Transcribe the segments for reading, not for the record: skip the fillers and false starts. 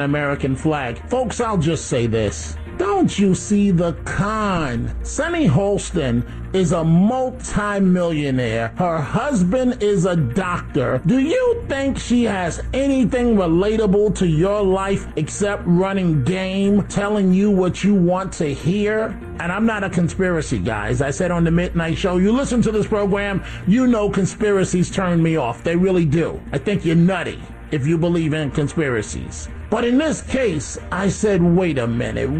American flag. Folks, I'll just say this. Don't you see the con? Sunny Holston is a multi-millionaire. Her husband is a doctor. Do you think she has anything relatable to your life except running game, telling you what you want to hear? And I'm not a conspiracy guy. As I said on the Midnight Show, you listen to this program, you know conspiracies turn me off. They really do. I think you're nutty if you believe in conspiracies. But in this case, I said, wait a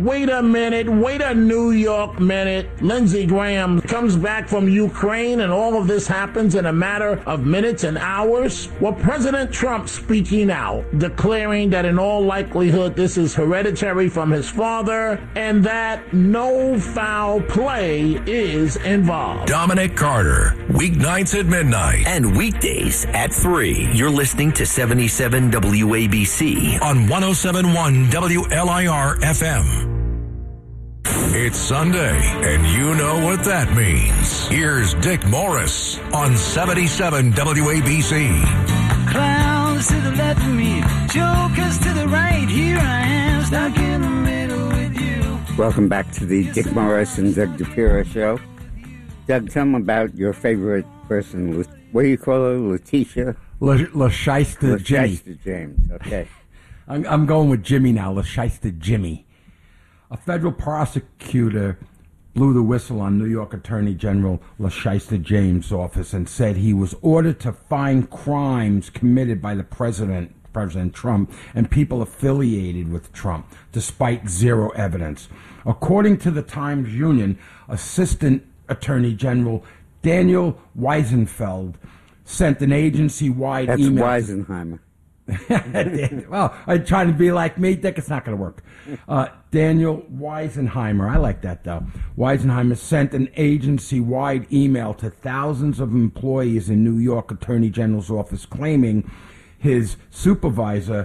New York minute. Lindsey Graham comes back from Ukraine and all of this happens in a matter of minutes and hours. Well, President Trump speaking out, declaring that in all likelihood this is hereditary from his father and that no foul play is involved. Dominic Carter, weeknights at midnight. And weekdays at 3. You're listening to 77 WABC On 107.1 WLIR FM. It's Sunday, and you know what that means. Here's Dick Morris on 77 WABC. Clowns to the left of me, jokers to the right. Here I am, stuck in the middle with you. Welcome back to the Dick Morris and Doug DePiro show. Doug, tell me about your favorite person. What do you call her? Letitia? LaShysta Jimmy. LaShysta James, okay. I'm going with Jimmy now, LaShysta Jimmy. A federal prosecutor blew the whistle on New York Attorney General LaShysta James' office and said he was ordered to find crimes committed by the President Trump, and people affiliated with Trump, despite zero evidence. According to the Times Union, Assistant Attorney General Daniel Weisenfeld sent an agency-wide email. That's Weisenheimer. Well, I'm trying to be like me, Dick. It's not going to work. Daniel Weisenheimer, I like that though. Weisenheimer sent an agency-wide email to thousands of employees in New York Attorney General's office claiming his supervisor,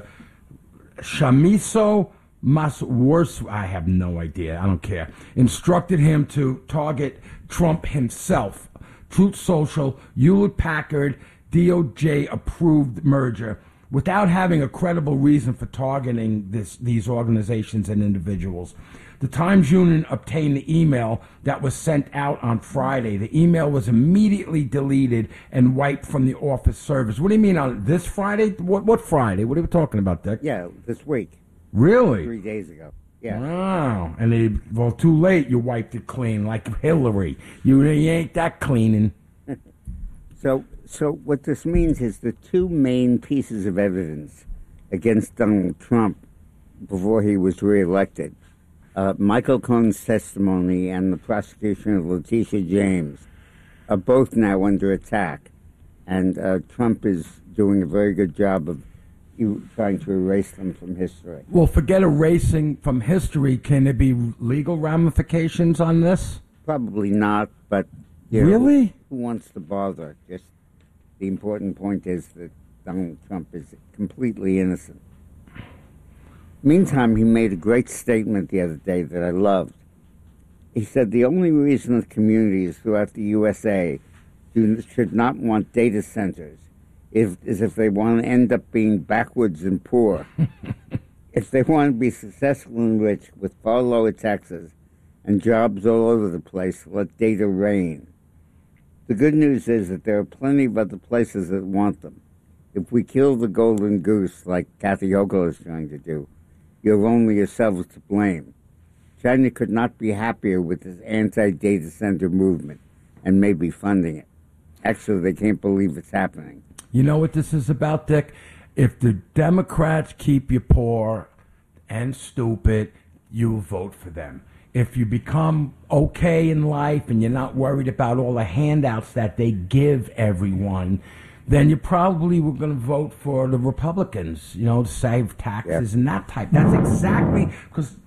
Shamiso Maswars, I have no idea, I don't care, instructed him to target Trump himself. Truth Social, Hewlett-Packard, DOJ-approved merger, without having a credible reason for targeting these organizations and individuals. The Times Union obtained the email that was sent out on Friday. The email was immediately deleted and wiped from the office servers. What do you mean on this Friday? What Friday? What are we talking about, Dick? Yeah, this week. Really? 3 days ago. Yeah. Wow. And too late, you wiped it clean, like Hillary. You ain't that cleaning. So what this means is the two main pieces of evidence against Donald Trump before he was reelected, Michael Cohen's testimony and the prosecution of Letitia James, are both now under attack. And Trump is doing a very good job of trying to erase them from history. Well, forget erasing from history. Can there be legal ramifications on this? Probably not, but... Really? Who wants to bother? Just the important point is that Donald Trump is completely innocent. Meantime, he made a great statement the other day that I loved. He said the only reason that communities throughout the USA should not want data centers is if they want to end up being backwards and poor. If they want to be successful and rich with far lower taxes and jobs all over the place, let data reign. The good news is that there are plenty of other places that want them. If we kill the golden goose, like Kathy Hochul is trying to do, you have only yourselves to blame. China could not be happier with this anti-data center movement and may be funding it. Actually, they can't believe it's happening. You know what this is about, Dick? If the Democrats keep you poor and stupid, you will vote for them. If you become okay in life and you're not worried about all the handouts that they give everyone, then you probably were going to vote for the Republicans, to save taxes and that type. That's exactly because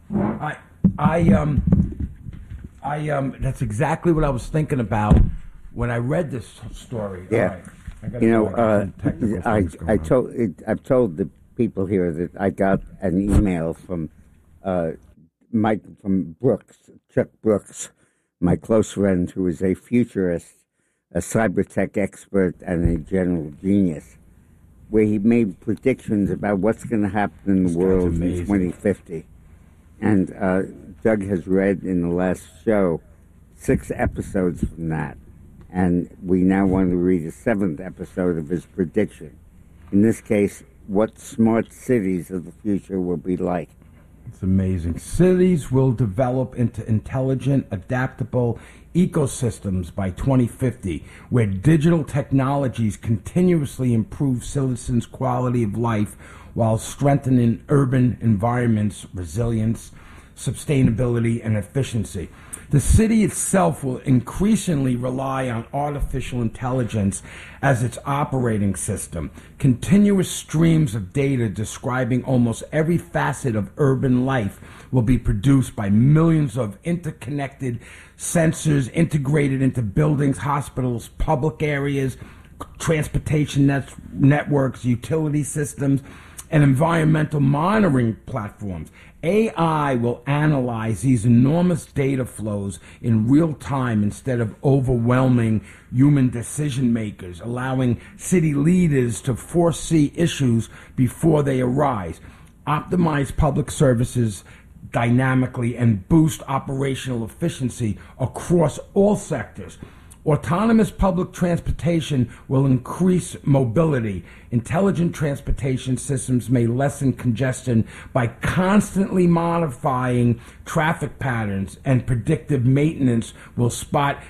that's exactly what I was thinking about when I read this story. Yeah. I've told the people here that I got an email from Chuck Brooks, my close friend, who is a futurist, a cyber tech expert, and a general genius. where he made predictions about what's going to happen in the world in 2050. And Doug has read in the last show 6 episodes from that. And we now want to read the 7th episode of his prediction. In this case, what smart cities of the future will be like. It's amazing. Cities will develop into intelligent, adaptable ecosystems by 2050, where digital technologies continuously improve citizens' quality of life while strengthening urban environments, resilience, sustainability, and efficiency. The city itself will increasingly rely on artificial intelligence as its operating system. Continuous streams of data describing almost every facet of urban life will be produced by millions of interconnected sensors integrated into buildings, hospitals, public areas, transportation networks, utility systems, and environmental monitoring platforms. AI will analyze these enormous data flows in real time instead of overwhelming human decision makers, allowing city leaders to foresee issues before they arise, optimize public services dynamically, and boost operational efficiency across all sectors. Autonomous public transportation will increase mobility. Intelligent transportation systems may lessen congestion by constantly modifying traffic patterns, and predictive maintenance will spot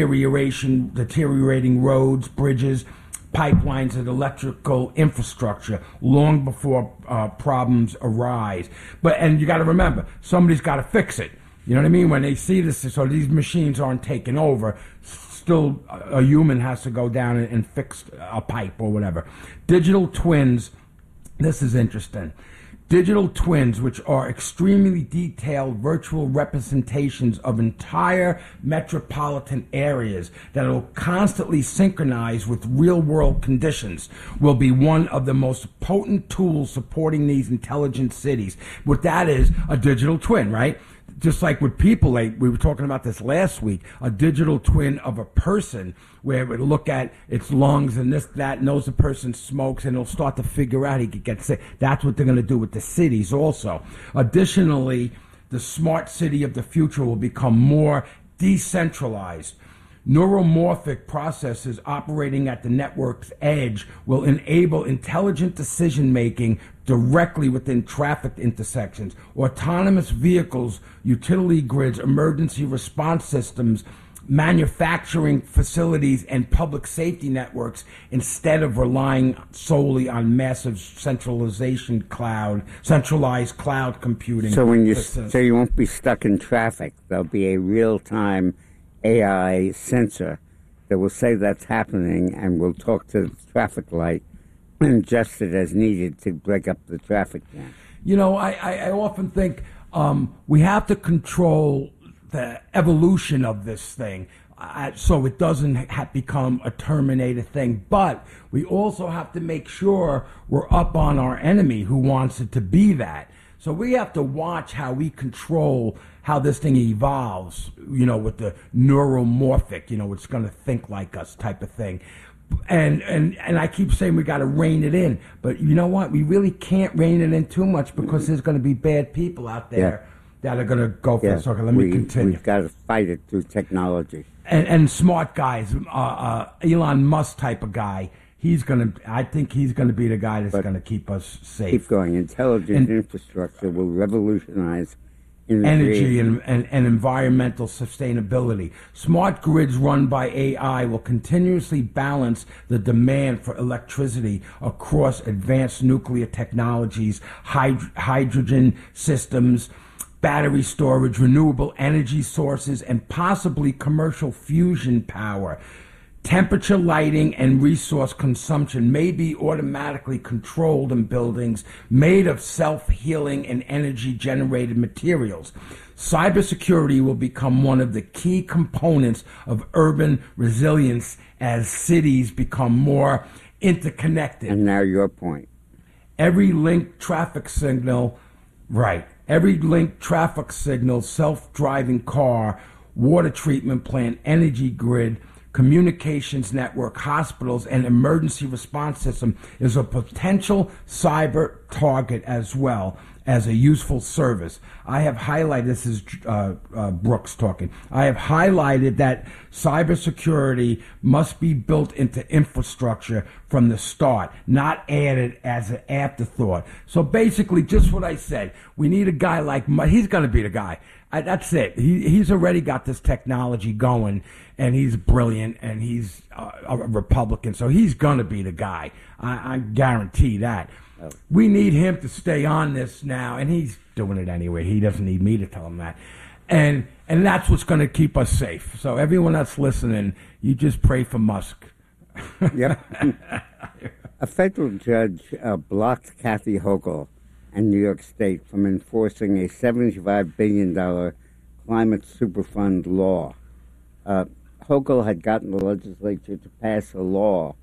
deteriorating roads, bridges, pipelines, and electrical infrastructure long before problems arise. And you got to remember, somebody's got to fix it. You know what I mean? When they see this, so these machines aren't taking over, still a human has to go down and fix a pipe or whatever. Digital twins, this is interesting. Digital twins, which are extremely detailed virtual representations of entire metropolitan areas that will constantly synchronize with real-world conditions, will be one of the most potent tools supporting these intelligent cities. What that is, a digital twin, right? Just like with people, like we were talking about this last week, a digital twin of a person where it would look at its lungs and this, that, knows the person smokes, and it'll start to figure out he could get sick. That's what they're going to do with the cities also. Additionally, the smart city of the future will become more decentralized. Neuromorphic processes operating at the network's edge will enable intelligent decision-making directly within traffic intersections. Autonomous vehicles, utility grids, emergency response systems, manufacturing facilities, and public safety networks, instead of relying solely on massive centralized cloud computing. So you won't be stuck in traffic. There'll be a real-time AI sensor that will say that's happening and will talk to the traffic light and adjust it as needed to break up the traffic jam. You know, I often think we have to control the evolution of this thing so it doesn't become a Terminator thing. But we also have to make sure we're up on our enemy who wants it to be that. So we have to watch how we control how this thing evolves, you know, with the neuromorphic, you know, it's going to think like us type of thing. And I keep saying we got to rein it in. But you know what? We really can't rein it in too much because there's going to be bad people out there that are going to go for it. So let me continue. We've got to fight it through technology. And smart guys, Elon Musk type of guy, I think he's going to be the guy that's going to keep us safe. Keep going. Intelligent infrastructure will revolutionize energy and environmental sustainability. Smart grids run by AI will continuously balance the demand for electricity across advanced nuclear technologies, hydrogen systems, battery storage, renewable energy sources, and possibly commercial fusion power. Temperature, lighting, and resource consumption may be automatically controlled in buildings made of self-healing and energy-generated materials. Cybersecurity will become one of the key components of urban resilience as cities become more interconnected. And now your point. Every linked traffic signal, self-driving car, water treatment plant, energy grid, communications network, hospitals, and emergency response system is a potential cyber target as well as a useful service. I have highlighted, this is Brooks talking, I have highlighted that cybersecurity must be built into infrastructure from the start, not added as an afterthought. So basically, just what I said, we need a guy like, he's going to be the guy. That's it. He's already got this technology going, and he's brilliant, and he's a Republican, so he's going to be the guy. I guarantee that. We need him to stay on this now, and he's doing it anyway. He doesn't need me to tell him that. And that's what's going to keep us safe. So everyone that's listening, you just pray for Musk. Yep. A federal judge blocked Kathy Hochul and New York State from enforcing a $75 billion climate superfund law. Hochul had gotten the legislature to pass a law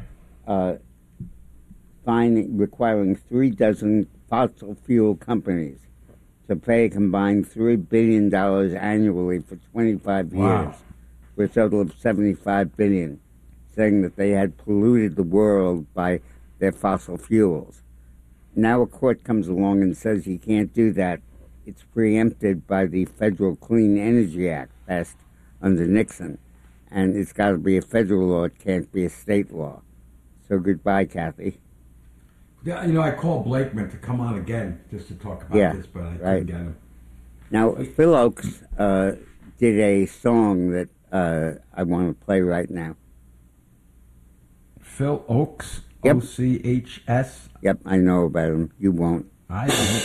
requiring 36 fossil fuel companies to pay a combined $3 billion annually for 25 years, for a total of $75 billion, saying that they had polluted the world by their fossil fuels. Now a court comes along and says you can't do that. It's preempted by the Federal Clean Energy Act passed under Nixon, and it's got to be a federal law. It can't be a state law. So goodbye, Kathy. Yeah, I called Blakeman to come on again just to talk about this, but I couldn't get him. Now, Phil Oakes did a song that I want to play right now. Phil Oakes? Yep. Ochs? Yep, I know about him. You won't. I don't.